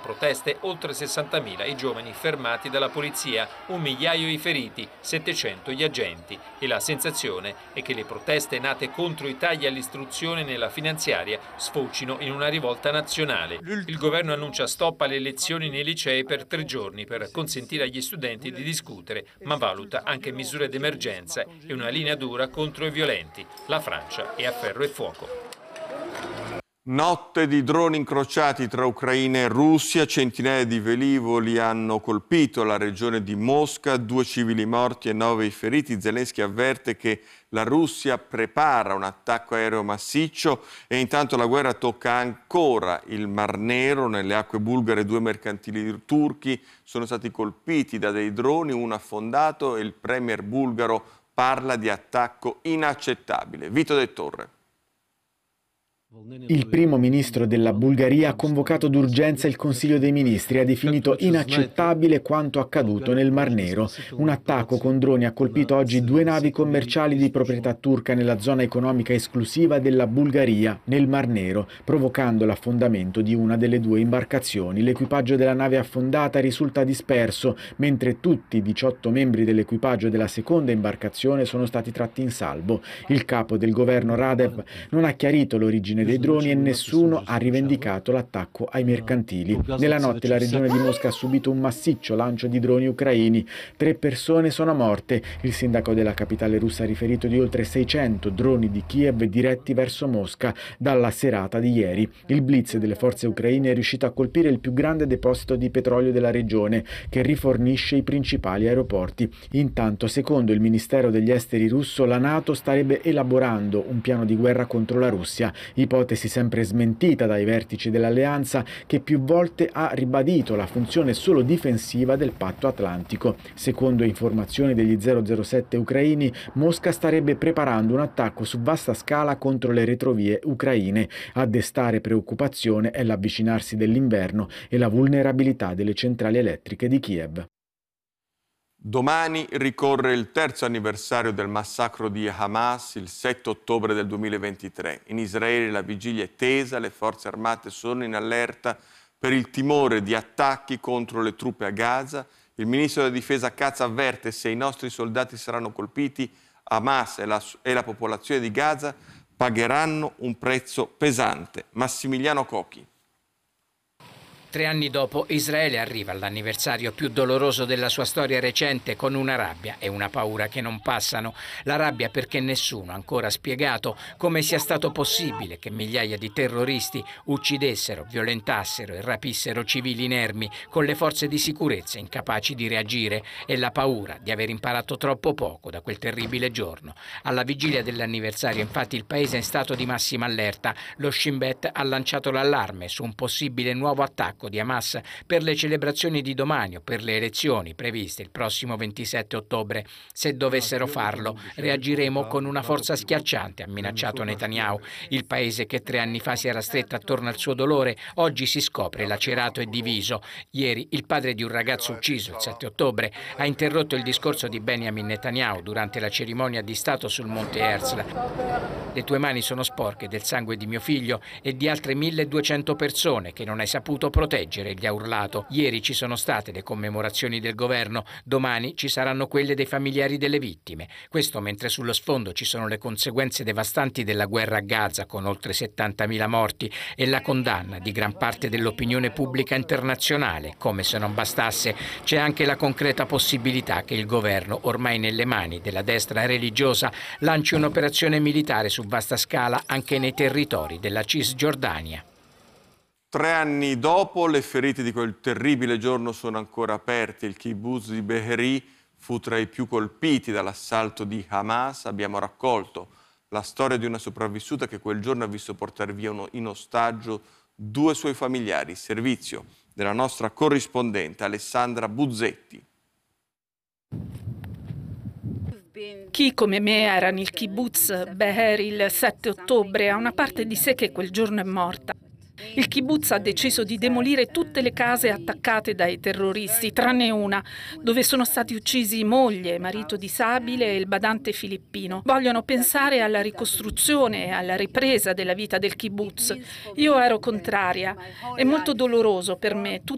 proteste oltre 60.000 i giovani fermati dalla polizia, 1 migliaio i feriti, 700 gli agenti. E la sensazione è che le proteste nate contro i tagli all'istruzione nella finanziaria sfocino in una rivolta nazionale. Il governo annuncia stop alle lezioni nei licei per 3 giorni per consentire agli studenti di discutere, ma valuta anche misure d'emergenza e una linea dura contro i violenti. La Francia è a ferro e fuoco. Notte di droni incrociati tra Ucraina e Russia, centinaia di velivoli hanno colpito la regione di Mosca, 2 civili morti e 9 i feriti. Zelensky avverte che la Russia prepara un attacco aereo massiccio e intanto la guerra tocca ancora il Mar Nero. Nelle acque bulgare 2 mercantili turchi sono stati colpiti da dei droni, uno affondato e il premier bulgaro parla di attacco inaccettabile. Vito De Torre. Il primo ministro della Bulgaria ha convocato d'urgenza il Consiglio dei Ministri e ha definito inaccettabile quanto accaduto nel Mar Nero. Un attacco con droni ha colpito oggi 2 navi commerciali di proprietà turca nella zona economica esclusiva della Bulgaria, nel Mar Nero, provocando l'affondamento di una delle 2 imbarcazioni. L'equipaggio della nave affondata risulta disperso, mentre tutti i 18 membri dell'equipaggio della seconda imbarcazione sono stati tratti in salvo. Il capo del governo Radev non ha chiarito l'origine dei droni e nessuno ha rivendicato l'attacco ai mercantili. Nella notte la regione di Mosca ha subito un massiccio lancio di droni ucraini. 3 persone sono morte. Il sindaco della capitale russa ha riferito di oltre 600 droni di Kiev diretti verso Mosca dalla serata di ieri. Il blitz delle forze ucraine è riuscito a colpire il più grande deposito di petrolio della regione, che rifornisce i principali aeroporti. Intanto, secondo il Ministero degli Esteri russo, la NATO starebbe elaborando un piano di guerra contro la Russia, ipotesi sempre smentita dai vertici dell'alleanza, che più volte ha ribadito la funzione solo difensiva del patto atlantico. Secondo informazioni degli 007 ucraini, Mosca starebbe preparando un attacco su vasta scala contro le retrovie ucraine. A destare preoccupazione è l'avvicinarsi dell'inverno e la vulnerabilità delle centrali elettriche di Kiev. Domani ricorre il 3° anniversario del massacro di Hamas, il 7 ottobre del 2023. In Israele la vigilia è tesa, le forze armate sono in allerta per il timore di attacchi contro le truppe a Gaza. Il ministro della difesa Katz avverte: se i nostri soldati saranno colpiti, Hamas e la popolazione di Gaza pagheranno un prezzo pesante. Massimiliano Cocchi. 3 anni dopo, Israele arriva all'anniversario più doloroso della sua storia recente con una rabbia e una paura che non passano. La rabbia perché nessuno ha ancora spiegato come sia stato possibile che migliaia di terroristi uccidessero, violentassero e rapissero civili inermi con le forze di sicurezza incapaci di reagire, e la paura di aver imparato troppo poco da quel terribile giorno. Alla vigilia dell'anniversario, infatti, il paese è in stato di massima allerta. Lo Shin Bet ha lanciato l'allarme su un possibile nuovo attacco di Hamas per le celebrazioni di domani o per le elezioni previste il prossimo 27 ottobre. Se dovessero farlo, reagiremo con una forza schiacciante, ha minacciato Netanyahu. Il paese che 3 anni fa si era stretto attorno al suo dolore, oggi si scopre lacerato e diviso. Ieri il padre di un ragazzo ucciso il 7 ottobre ha interrotto il discorso di Benjamin Netanyahu durante la cerimonia di Stato sul Monte Herzl. Le tue mani sono sporche del sangue di mio figlio e di altre 1200 persone che non hai saputo proteggere, gli ha urlato. Ieri ci sono state le commemorazioni del governo, domani ci saranno quelle dei familiari delle vittime. Questo mentre sullo sfondo ci sono le conseguenze devastanti della guerra a Gaza, con oltre 70.000 morti, e la condanna di gran parte dell'opinione pubblica internazionale. Come se non bastasse, c'è anche la concreta possibilità che il governo, ormai nelle mani della destra religiosa, lanci un'operazione militare su vasta scala anche nei territori della Cisgiordania. 3 anni dopo, le ferite di quel terribile giorno sono ancora aperte. Il kibbutz di Be'eri fu tra i più colpiti dall'assalto di Hamas. Abbiamo raccolto la storia di una sopravvissuta che quel giorno ha visto portare via in ostaggio 2 suoi familiari. Servizio della nostra corrispondente Alessandra Buzzetti. Chi come me era nel kibbutz Be'eri il 7 ottobre ha una parte di sé che quel giorno è morta. Il kibbutz ha deciso di demolire tutte le case attaccate dai terroristi, tranne una, dove sono stati uccisi moglie, marito di Sabile e il badante filippino. Vogliono pensare alla ricostruzione e alla ripresa della vita del kibbutz. Io ero contraria. È molto doloroso per me